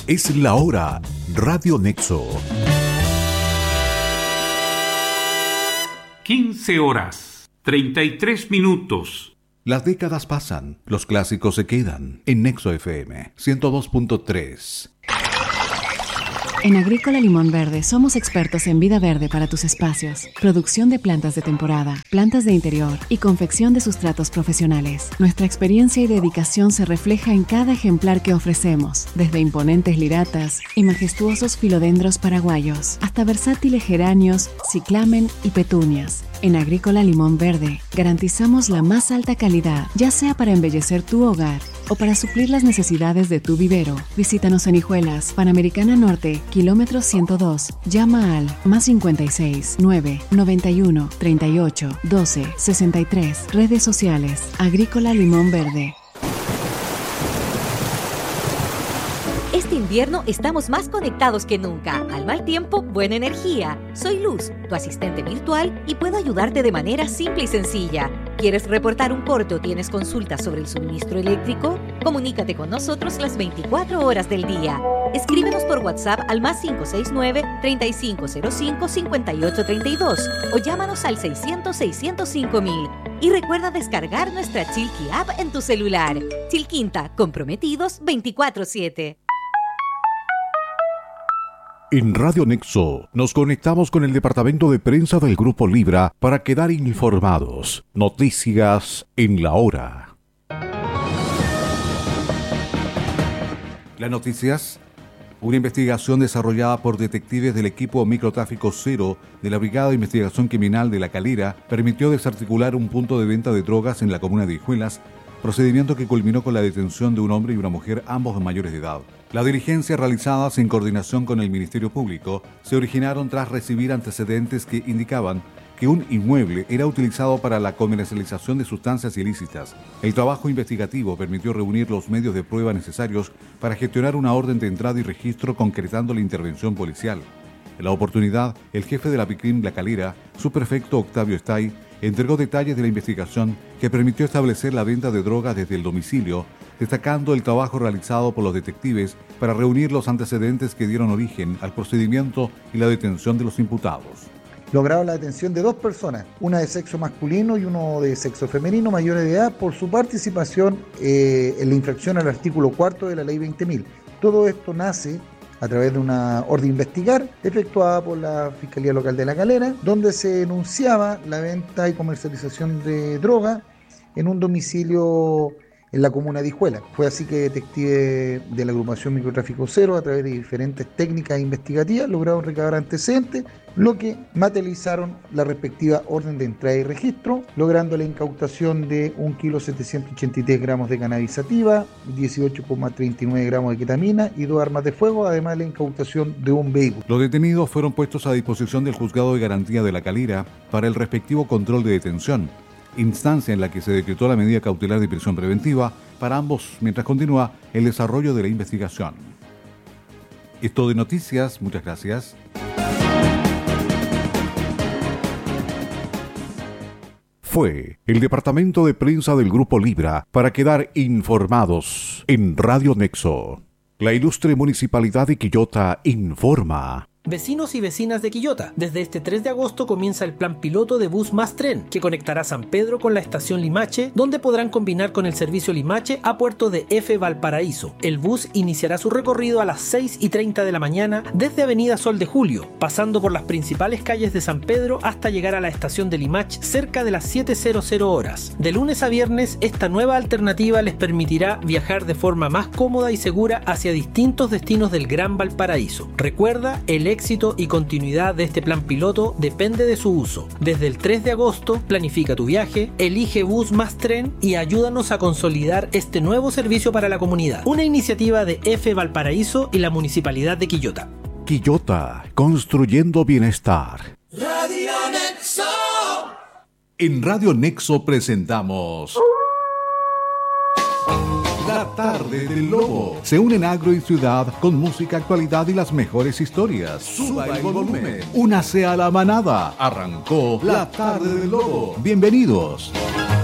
Es la hora. Radio Nexo. 15 horas, 33 minutos. Las décadas pasan, los clásicos se quedan. En Nexo FM 102.3. En Agrícola Limón Verde somos expertos en vida verde para tus espacios, producción de plantas de temporada, plantas de interior y confección de sustratos profesionales. Nuestra experiencia y dedicación se refleja en cada ejemplar que ofrecemos, desde imponentes liratas y majestuosos filodendros paraguayos, hasta versátiles geranios, ciclamen y petunias. En Agrícola Limón Verde garantizamos la más alta calidad, ya sea para embellecer tu hogar o para suplir las necesidades de tu vivero. Visítanos en Hijuelas, Panamericana Norte, kilómetro 102. Llama al +56 9 91 38 12 63. Redes sociales. Agrícola Limón Verde. Este invierno estamos más conectados que nunca. Al mal tiempo, buena energía. Soy Luz, tu asistente virtual, y puedo ayudarte de manera simple y sencilla. ¿Quieres reportar un corte o tienes consultas sobre el suministro eléctrico? Comunícate con nosotros las 24 horas del día. Escríbenos por WhatsApp al +5569-3505-5832 o llámanos al 600-605-000. Y recuerda descargar nuestra Chilqui App en tu celular. Chilquinta, comprometidos 24/7. En Radio Nexo nos conectamos con el departamento de prensa del Grupo Libra para quedar informados. Noticias en la hora. Las noticias. Una investigación desarrollada por detectives del equipo Microtráfico Cero de la Brigada de Investigación Criminal de La Calera permitió desarticular un punto de venta de drogas en la comuna de Hijuelas, procedimiento que culminó con la detención de un hombre y una mujer, ambos mayores de edad. Las diligencias realizadas en coordinación con el Ministerio Público se originaron tras recibir antecedentes que indicaban que un inmueble era utilizado para la comercialización de sustancias ilícitas. El trabajo investigativo permitió reunir los medios de prueba necesarios para gestionar una orden de entrada y registro, concretando la intervención policial. En la oportunidad, el jefe de la PICRIM La Calera, subprefecto Octavio Estay, entregó detalles de la investigación que permitió establecer la venta de drogas desde el domicilio, destacando el trabajo realizado por los detectives para reunir los antecedentes que dieron origen al procedimiento y la detención de los imputados. Lograron la detención de 2 personas, una de sexo masculino y uno de sexo femenino, mayores de edad, por su participación en la infracción al artículo 4 de la Ley 20.000. Todo esto nace a través de una orden de investigar efectuada por la Fiscalía Local de La Calera, donde se denunciaba la venta y comercialización de droga en un domicilio en la comuna de Hijuelas. Fue así que detectives de la agrupación Microtráfico Cero, a través de diferentes técnicas investigativas, lograron recabar antecedentes, lo que materializaron la respectiva orden de entrada y registro, logrando la incautación de 1,783 gramos de cannabis sativa, 18,39 gramos de ketamina y 2 armas de fuego, además de la incautación de un vehículo. Los detenidos fueron puestos a disposición del Juzgado de Garantía de La Calera para el respectivo control de detención, instancia en la que se decretó la medida cautelar de prisión preventiva para ambos mientras continúa el desarrollo de la investigación. Esto de noticias, muchas gracias. Fue el departamento de prensa del Grupo Libra para quedar informados en Radio Nexo. La ilustre Municipalidad de Quillota informa. Vecinos y vecinas de Quillota, desde este 3 de agosto comienza el plan piloto de bus más tren, que conectará San Pedro con la estación Limache, donde podrán combinar con el servicio Limache a Puerto de F. Valparaíso. El bus iniciará su recorrido a las 6:30 de la mañana desde Avenida Sol de Julio, pasando por las principales calles de San Pedro hasta llegar a la estación de Limache cerca de las 7:00 horas. De lunes a viernes, esta nueva alternativa les permitirá viajar de forma más cómoda y segura hacia distintos destinos del Gran Valparaíso. Recuerda, el éxito y continuidad de este plan piloto depende de su uso. Desde el 3 de agosto, planifica tu viaje, elige bus más tren y ayúdanos a consolidar este nuevo servicio para la comunidad. Una iniciativa de F. Valparaíso y la Municipalidad de Quillota. Quillota, construyendo bienestar. Radio Nexo. En Radio Nexo presentamos La Tarde del Lobo. Se unen agro y ciudad con música, actualidad y las mejores historias. Suba el volumen. Únase a la manada. Arrancó La Tarde del Lobo. Bienvenidos.